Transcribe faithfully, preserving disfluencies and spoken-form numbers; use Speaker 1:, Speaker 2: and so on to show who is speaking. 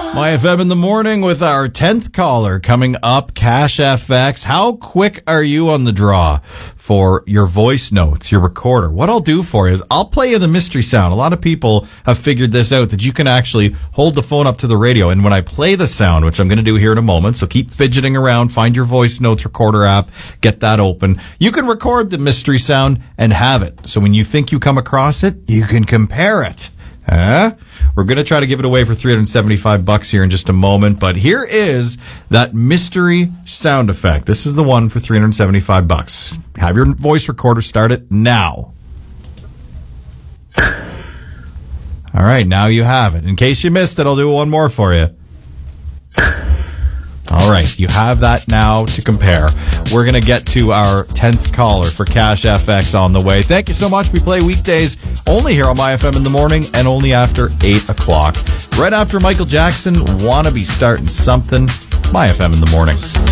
Speaker 1: My F M in the morning with our tenth caller coming up, Cash F X. How quick are you on the draw for your voice notes, your recorder? What I'll do for you is I'll play you the mystery sound. A lot of people have figured this out, that you can actually hold the phone up to the radio, and when I play the sound, which I'm going to do here in a moment, so keep fidgeting around, find your voice notes recorder app, get that open. You can record the mystery sound and have it. So when you think you come across it, you can compare it. Huh? We're going to try to give it away for three hundred seventy-five bucks here in just a moment, but here is that mystery sound effect. This is the one for three hundred seventy-five bucks. Have your voice recorder start it now. All right, now you have it. In case you missed it, I'll do one more for you. All right, you have that now to compare. We're going to get to our tenth caller for Cash F X on the way. Thank you so much. We play weekdays only here on My F M in the morning and only after eight o'clock. Right after Michael Jackson, Wanna Be Starting Something, My F M in the morning.